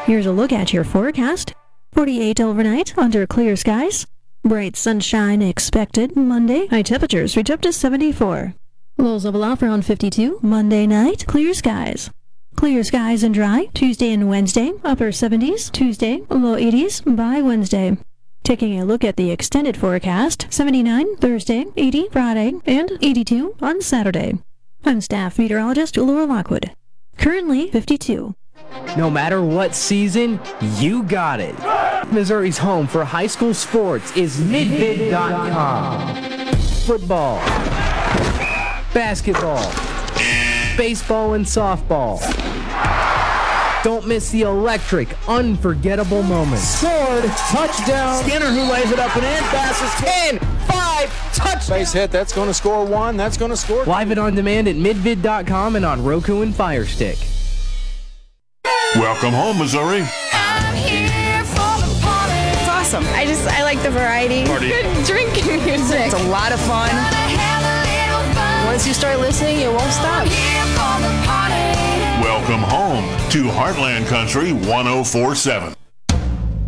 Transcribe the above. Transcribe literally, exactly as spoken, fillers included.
Here's a look at your forecast. forty-eight overnight under clear skies. Bright sunshine expected Monday. High temperatures reach up to seventy-four. Lows level off around fifty-two. Monday night, clear skies. Clear skies and dry. Tuesday and Wednesday, upper seventies. Tuesday, low eighties by Wednesday. Taking a look at the extended forecast, seventy-nine Thursday, eighty Friday, and eighty-two on Saturday. I'm staff meteorologist Laura Lockwood. Currently fifty-two. No matter what season, you got it. Missouri's home for high school sports is midvid dot com. Football, basketball, baseball, and softball. Don't miss the electric, unforgettable moments. Scored, touchdown. Skinner who lays it up and in, passes ten, five, touchdown. Base hit, that's going to score one, that's going to score two. Live and on demand at midvid dot com and on Roku and Fire Stick. Welcome home, Missouri. I'm here for the party. It's awesome. I just, I like the variety. Party. Good drinking music. It's a lot of fun. Gonna have a little fun. Once you start listening, you won't stop. I'm here for the party. Welcome home to Heartland Country one oh four point seven.